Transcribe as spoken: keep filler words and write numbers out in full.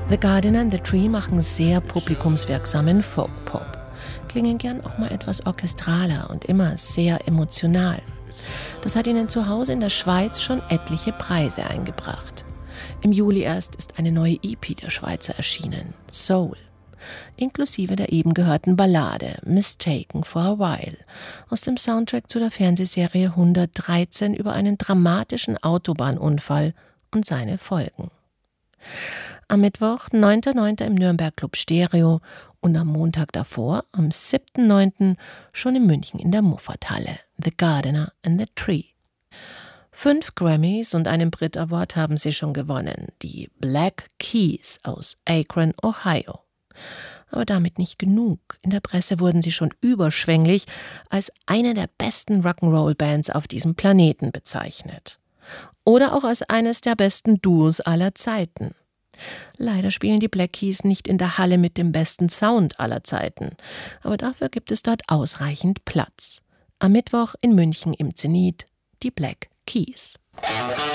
The Gardener and the Tree machen sehr publikumswirksamen Folk-Pop, klingen gern auch mal etwas orchestraler und immer sehr emotional. Das hat ihnen zu Hause in der Schweiz schon etliche Preise eingebracht. Im Juli erst ist eine neue E P der Schweizer erschienen, Soul, inklusive der eben gehörten Ballade Mistaken for a While aus dem Soundtrack zu der Fernsehserie hundertdreizehn über einen dramatischen Autobahnunfall und seine Folgen. Am Mittwoch, neunten neunten im Nürnberg Club Stereo und am Montag davor, am siebten neunten schon in München in der Muffathalle, The Gardener and the Tree. Fünf Grammys und einen Brit Award haben sie schon gewonnen, die Black Keys aus Akron, Ohio. Aber damit nicht genug. In der Presse wurden sie schon überschwänglich als eine der besten Rock'n'Roll-Bands auf diesem Planeten bezeichnet. Oder auch als eines der besten Duos aller Zeiten. Leider spielen die Black Keys nicht in der Halle mit dem besten Sound aller Zeiten, aber dafür gibt es dort ausreichend Platz. Am Mittwoch in München im Zenit die Black Keys.